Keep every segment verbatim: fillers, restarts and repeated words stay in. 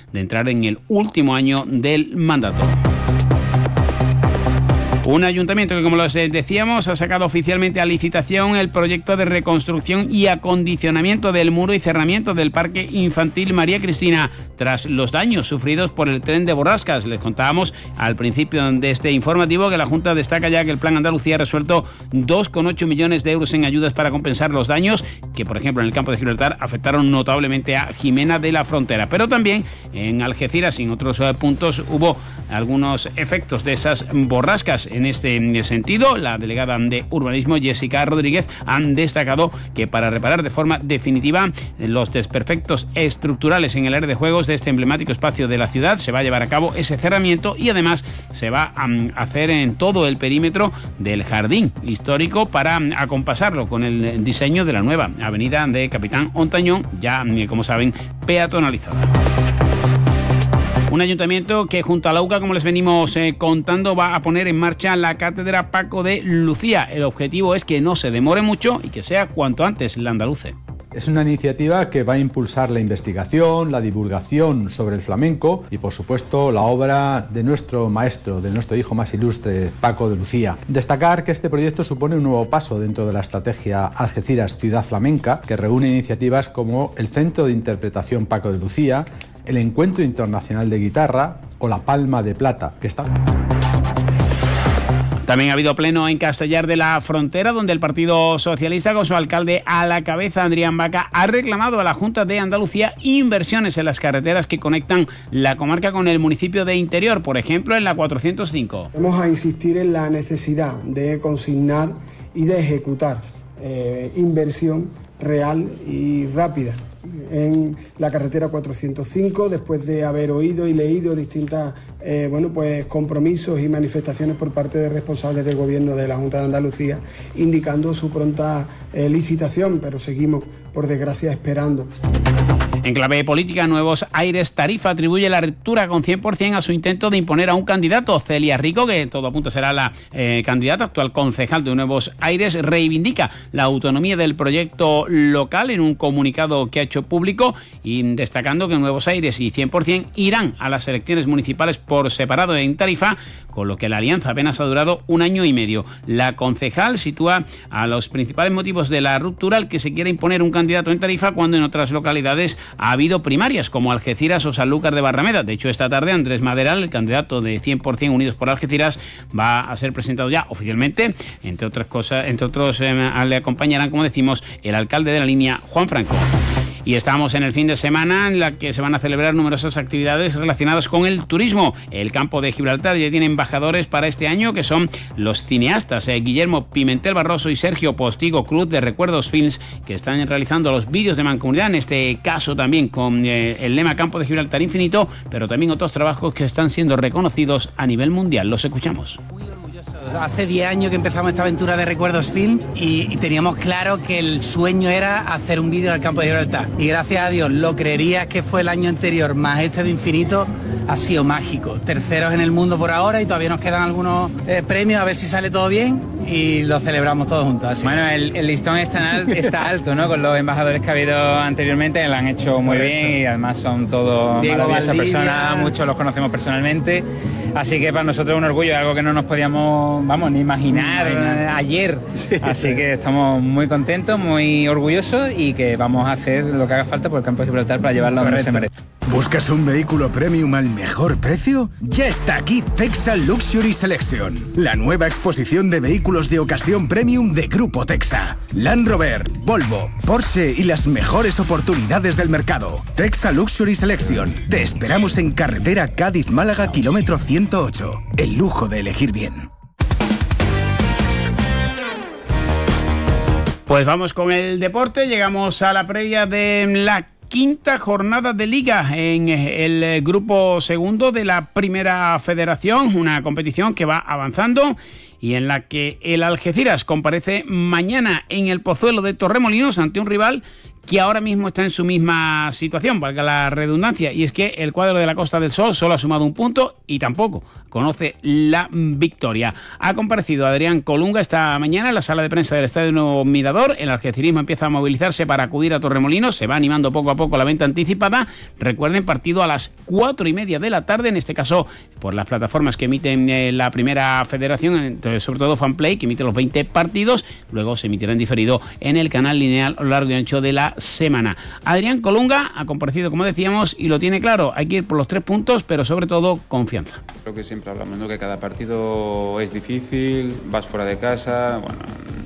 de entrar en el último año del mandato. Un ayuntamiento que, como les decíamos, ha sacado oficialmente a licitación el proyecto de reconstrucción y acondicionamiento del muro y cerramiento del Parque Infantil María Cristina tras los daños sufridos por el tren de borrascas. Les contábamos al principio de este informativo que la Junta destaca ya que el Plan Andalucía ha resuelto dos coma ocho millones de euros en ayudas para compensar los daños que, por ejemplo, en el campo de Gibraltar afectaron notablemente a Jimena de la Frontera. Pero también en Algeciras y en otros puntos hubo algunos efectos de esas borrascas. En este sentido, la delegada de Urbanismo, Jessica Rodríguez, han destacado que para reparar de forma definitiva los desperfectos estructurales en el área de juegos de este emblemático espacio de la ciudad, se va a llevar a cabo ese cerramiento y además se va a hacer en todo el perímetro del jardín histórico para acompasarlo con el diseño de la nueva avenida de Capitán Ontañón, ya, como saben, peatonalizada. Un ayuntamiento que junto a la U C A, como les venimos eh, contando, va a poner en marcha la cátedra Paco de Lucía. El objetivo es que no se demore mucho y que sea cuanto antes la andaluce. Es una iniciativa que va a impulsar la investigación, la divulgación sobre el flamenco y, por supuesto, la obra de nuestro maestro, de nuestro hijo más ilustre, Paco de Lucía. Destacar que este proyecto supone un nuevo paso dentro de la estrategia Algeciras Ciudad Flamenca, que reúne iniciativas como el Centro de Interpretación Paco de Lucía, el Encuentro Internacional de Guitarra o la Palma de Plata, que está... También ha habido pleno en Castellar de la Frontera, donde el Partido Socialista, con su alcalde a la cabeza, Adrián Baca, ha reclamado a la Junta de Andalucía inversiones en las carreteras que conectan la comarca con el municipio de Interior, por ejemplo, en la cuatrocientos cinco. Vamos a insistir en la necesidad de consignar y de ejecutar eh, inversión real y rápida en la carretera cuatrocientos cinco, después de haber oído y leído distintas eh, bueno, pues compromisos y manifestaciones por parte de responsables del gobierno de la Junta de Andalucía indicando su pronta eh, licitación, pero seguimos, por desgracia, esperando. En clave política, Nuevos Aires Tarifa atribuye la ruptura con cien por ciento a su intento de imponer a un candidato. Celia Rico, que todo apunta será la eh, candidata, actual concejal de Nuevos Aires, reivindica la autonomía del proyecto local en un comunicado que ha hecho público y destacando que Nuevos Aires y cien por ciento irán a las elecciones municipales por separado en Tarifa, con lo que la alianza apenas ha durado un año y medio. La concejal sitúa a los principales motivos de la ruptura el que se quiera imponer un candidato en Tarifa cuando en otras localidades ha habido primarias como Algeciras o Sanlúcar de Barrameda. De hecho, esta tarde Andrés Maderal, el candidato de cien por ciento Unidos por Algeciras, va a ser presentado ya oficialmente. Entre otras cosas, entre otros eh, le acompañarán, como decimos, el alcalde de la línea, Juan Franco. Y estamos en el fin de semana en la que se van a celebrar numerosas actividades relacionadas con el turismo. El campo de Gibraltar ya tiene embajadores para este año, que son los cineastas eh, Guillermo Pimentel Barroso y Sergio Postigo Cruz de Recuerdos Films, que están realizando los vídeos de Mancomunidad, en este caso también con eh, el lema Campo de Gibraltar Infinito, pero también otros trabajos que están siendo reconocidos a nivel mundial. Los escuchamos. Hace diez años que empezamos esta aventura de Recuerdos Film y, y teníamos claro que el sueño era hacer un vídeo en el campo de Gibraltar. Y gracias a Dios, lo creerías que fue el año anterior más este de Infinito, ha sido mágico. Terceros en el mundo por ahora y todavía nos quedan algunos eh, premios, a ver si sale todo bien y lo celebramos todos juntos. Así. Bueno, el, el listón está, al, está alto, ¿no? Con los embajadores que ha habido anteriormente, lo han hecho muy bien y además son todos Diego maravillosas Valdivia. personas, muchos los conocemos personalmente. Así que para nosotros es un orgullo, algo que no nos podíamos, vamos, ni imaginar eh, ayer. Sí, Así sí. que estamos muy contentos, muy orgullosos y que vamos a hacer lo que haga falta por el campo de Gibraltar para llevarlo a donde se merece. ¿Buscas un vehículo premium al mejor precio? Ya está aquí Texa Luxury Selection, la nueva exposición de vehículos de ocasión premium de Grupo Texa. Land Rover, Volvo, Porsche y las mejores oportunidades del mercado. Texa Luxury Selection. Te esperamos en carretera Cádiz-Málaga, kilómetro ciento ocho. El lujo de elegir bien. Pues vamos con el deporte, llegamos a la previa de la quinta jornada de Liga en el grupo segundo de la Primera Federación, una competición que va avanzando y en la que el Algeciras comparece mañana en el Pozuelo de Torremolinos ante un rival que ahora mismo está en su misma situación, valga la redundancia, y es que el cuadro de la Costa del Sol solo ha sumado un punto y tampoco conoce la victoria. Ha comparecido Adrián Colunga esta mañana en la sala de prensa del Estadio Nuevo Mirador. El algecirismo empieza a movilizarse para acudir a Torremolinos, se va animando poco a poco la venta anticipada. Recuerden, partido a las cuatro y media de la tarde, en este caso por las plataformas que emiten eh, la primera federación, entonces, sobre todo Fanplay, que emite los veinte partidos, luego se emitirá en diferido en el canal lineal a lo largo y ancho de la semana. Adrián Colunga ha comparecido, como decíamos, y lo tiene claro, hay que ir por los tres puntos, pero sobre todo confianza. Creo que siempre hablamos, ¿no?, que cada partido es difícil, vas fuera de casa, bueno,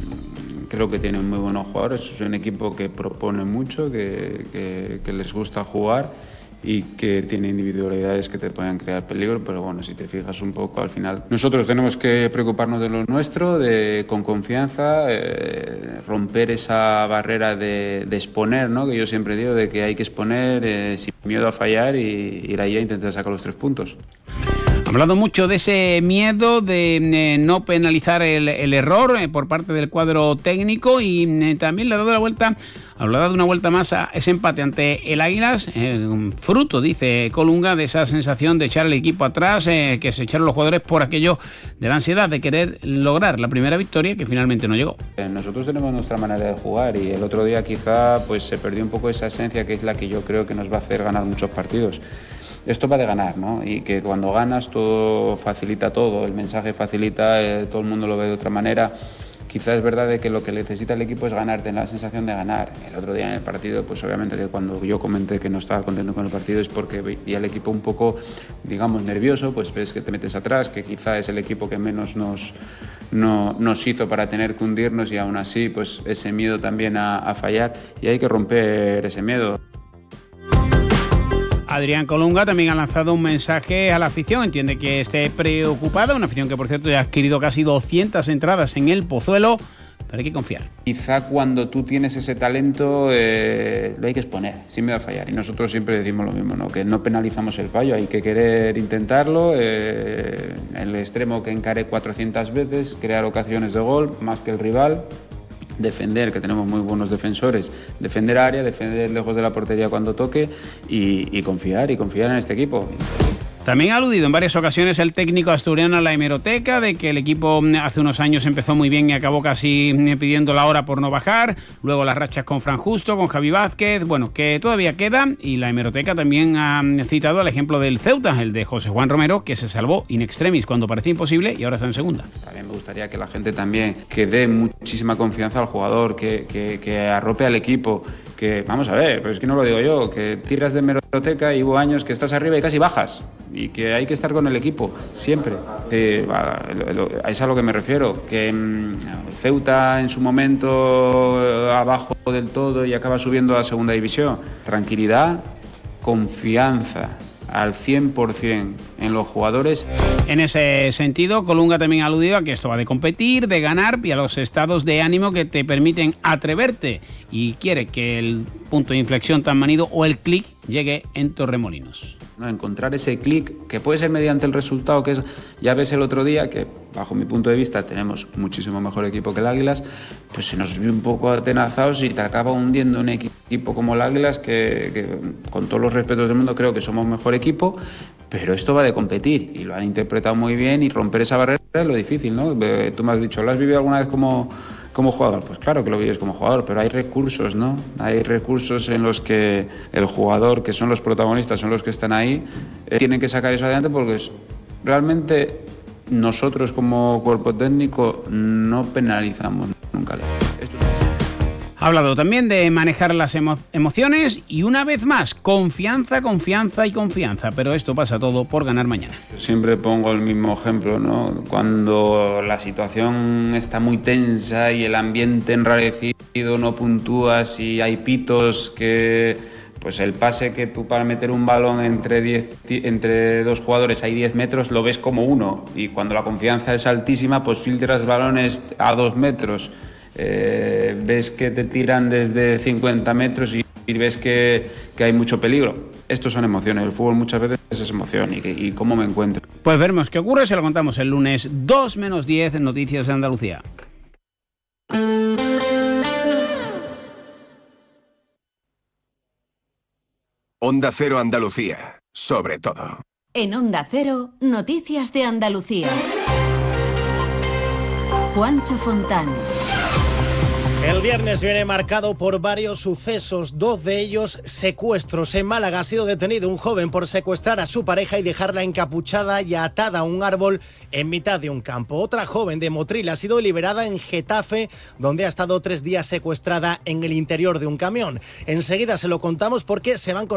creo que tienen muy buenos jugadores, es un equipo que propone mucho, que, que, que les gusta jugar y que tiene individualidades que te pueden crear peligro, pero bueno, si te fijas un poco, al final nosotros tenemos que preocuparnos de lo nuestro, de con confianza, eh, romper esa barrera de, de exponer, ¿no?, que yo siempre digo, de que hay que exponer eh, sin miedo a fallar y ir ahí a intentar sacar los tres puntos. Ha hablado mucho de ese miedo de eh, no penalizar el, el error eh, por parte del cuadro técnico y eh, también le ha dado la vuelta, ha dado una vuelta más a ese empate ante el Águilas, eh, un fruto, dice Colunga, de esa sensación de echar el equipo atrás, eh, que se echaron los jugadores por aquello de la ansiedad de querer lograr la primera victoria que finalmente no llegó. Nosotros tenemos nuestra manera de jugar y el otro día quizá pues se perdió un poco esa esencia que es la que yo creo que nos va a hacer ganar muchos partidos. Esto va de ganar, ¿no? Y que cuando ganas todo facilita todo, el mensaje facilita, eh, todo el mundo lo ve de otra manera. Quizás es verdad de que lo que necesita el equipo es ganar, tener la sensación de ganar. El otro día en el partido, pues obviamente que cuando yo comenté que no estaba contento con el partido es porque veía el equipo un poco, digamos, nervioso, pues ves que te metes atrás, que quizá es el equipo que menos nos, no, nos hizo para tener que hundirnos y aún así, pues ese miedo también a, a fallar y hay que romper ese miedo. Adrián Colunga también ha lanzado un mensaje a la afición, entiende que esté preocupada, una afición que por cierto ya ha adquirido casi doscientas entradas en el Pozuelo, pero hay que confiar. Quizá cuando tú tienes ese talento eh, lo hay que exponer, sin miedo a fallar, y nosotros siempre decimos lo mismo, ¿no?, que no penalizamos el fallo, hay que querer intentarlo, eh, el extremo que encare cuatrocientas veces, crear ocasiones de gol, más que el rival. Defender, que tenemos muy buenos defensores, defender área, defender lejos de la portería cuando toque y, y confiar, y confiar en este equipo. También ha aludido en varias ocasiones el técnico asturiano a la hemeroteca, de que el equipo hace unos años empezó muy bien y acabó casi pidiendo la hora por no bajar, luego las rachas con Fran Justo, con Javi Vázquez, bueno, que todavía queda, y la hemeroteca también ha citado el ejemplo del Ceuta, el de José Juan Romero, que se salvó in extremis cuando parecía imposible y ahora está en segunda. También me gustaría que la gente también, que dé muchísima confianza al jugador, que, que, que arrope al equipo, que, vamos a ver, pero es que no lo digo yo, que tiras de hemeroteca y hubo años que estás arriba y casi bajas, y que hay que estar con el equipo, siempre. Eh, es a lo que me refiero, que mmm, Ceuta en su momento abajo del todo y acaba subiendo a segunda división. Tranquilidad, confianza al cien por ciento en los jugadores. En ese sentido, Colunga también ha aludido a que esto va de competir, de ganar y a los estados de ánimo que te permiten atreverte, y quiere que el punto de inflexión tan manido o el clic llegue en Torremolinos. ¿No? Encontrar ese clic que puede ser mediante el resultado, que es, ya ves el otro día, que bajo mi punto de vista tenemos muchísimo mejor equipo que el Águilas, pues se nos vio un poco atenazados y te acaba hundiendo un equipo como el Águilas, que, que con todos los respetos del mundo creo que somos mejor equipo, pero esto va de competir y lo han interpretado muy bien, y romper esa barrera es lo difícil, ¿no? Tú me has dicho, ¿lo has vivido alguna vez como... como jugador? Pues claro que lo vives como jugador, pero hay recursos, ¿no? Hay recursos en los que el jugador, que son los protagonistas, son los que están ahí, eh, tienen que sacar eso adelante, porque es, realmente nosotros como cuerpo técnico no penalizamos nunca. Esto es... Ha hablado también de manejar las emo- emociones y una vez más, confianza, confianza y confianza, pero esto pasa todo por ganar mañana. Siempre pongo el mismo ejemplo, ¿no? Cuando la situación está muy tensa y el ambiente enrarecido, no puntúas y hay pitos, que pues el pase que tú para meter un balón entre, diez, entre dos jugadores hay diez metros, lo ves como uno, y cuando la confianza es altísima, pues filtras balones a dos metros. Eh, ves que te tiran desde cincuenta metros y, y ves que, que hay mucho peligro. Estos son emociones, el fútbol muchas veces es emoción, y, que, y cómo me encuentro. Pues veremos qué ocurre, se lo contamos el lunes dos menos diez en Noticias de Andalucía. Onda Cero Andalucía, sobre todo. En Onda Cero, Noticias de Andalucía. Juancho Fontán. El viernes viene marcado por varios sucesos, dos de ellos secuestros. En Málaga ha sido detenido un joven por secuestrar a su pareja y dejarla encapuchada y atada a un árbol en mitad de un campo. Otra joven de Motril ha sido liberada en Getafe, donde ha estado tres días secuestrada en el interior de un camión. Enseguida se lo contamos porque se van con